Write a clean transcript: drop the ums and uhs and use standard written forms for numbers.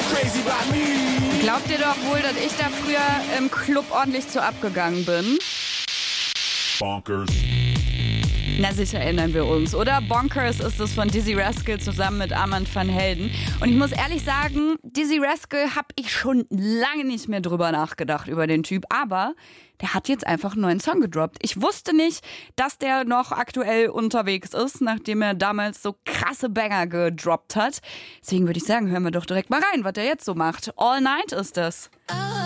Glaubt ihr doch wohl, dass ich da früher im Club ordentlich zu abgegangen bin? Bonkers. Na sicher erinnern wir uns, oder? Bonkers ist es von Dizzy Rascal zusammen mit Armand van Helden. Und ich muss ehrlich sagen, Dizzy Rascal habe ich schon lange nicht mehr drüber nachgedacht, über den Typ. Aber der hat jetzt einfach einen neuen Song gedroppt. Ich wusste nicht, dass der noch aktuell unterwegs ist, nachdem er damals so krasse Banger gedroppt hat. Deswegen würde ich sagen, hören wir doch direkt mal rein, was der jetzt so macht. All Night ist das.